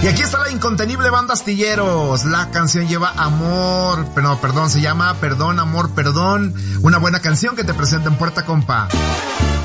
Y aquí está la incontenible banda Astilleros. La canción lleva amor, no, perdón, se llama Perdón, Amor, Perdón. Una buena canción que te presenta en Puerta Compa.